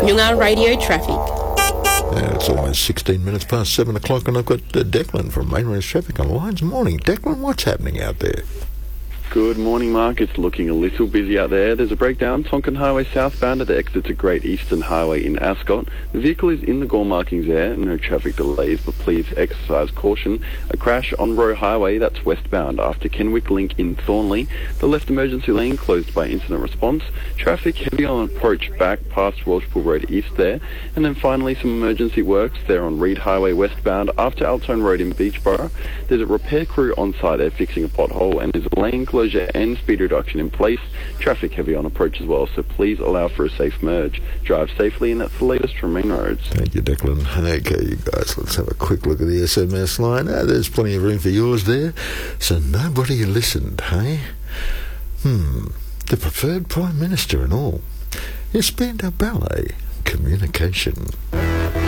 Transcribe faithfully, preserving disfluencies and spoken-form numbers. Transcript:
Noongar Radio Traffic. Yeah, it's almost sixteen minutes past seven o'clock, and I've got uh, Declan from Main Roads Traffic on the lines. Morning, Declan. What's happening out there? Good morning, Mark. It's looking a little busy out there. There's a breakdown. Tonkin Highway southbound at the exit to Great Eastern Highway in Ascot. The vehicle is in the gore markings there. No traffic delays, but please exercise caution. A crash on Roe Highway, that's westbound after Kenwick Link in Thornley. The left emergency lane closed by incident response. Traffic heavy on approach back past Welshpool Road East there. And then finally some emergency works there on Reed Highway westbound after Altone Road in Beachborough. There's a repair crew on site there fixing a pothole, and there's a lane closure and speed reduction in place. Traffic heavy on approach as well, so please allow for a safe merge. Drive safely, and that's the latest from Main Roads. Thank you, Declan. Okay, you guys, let's have a quick look at the S M S line. Ah, there's plenty of room for yours there. So nobody listened, hey? Hmm, the preferred Prime Minister and all. It's been a ballet communication.